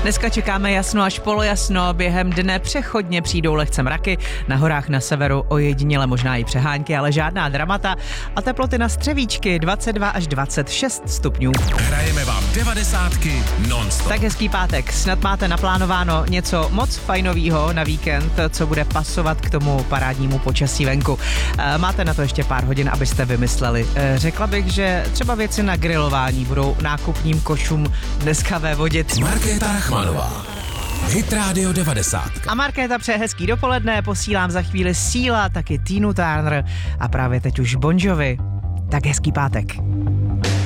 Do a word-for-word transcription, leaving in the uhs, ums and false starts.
Dneska čekáme jasno až polojasno, během dne přechodně přijdou lehce mraky, na horách na severu ojediněle možná i přehánky, ale žádná dramata a teploty na střevíčky dvacet dva až dvacet šest stupňů. Hrajeme vám devadesátky non-stop. Tak hezký pátek, snad máte naplánováno něco moc fajnovýho na víkend, co bude pasovat k tomu parádnímu počasí venku. Máte na to ještě pár hodin, abyste vymysleli. Řekla bych, že třeba věci na grilování budou nákupním košům dneska vévodit. Markéta Rachmanová, Hit Radio devadesát. A Markéta přeje hezký dopoledne, posílám za chvíli Síla, taky Tinu Turner a právě teď už Bon Jovi. Tak hezký pátek.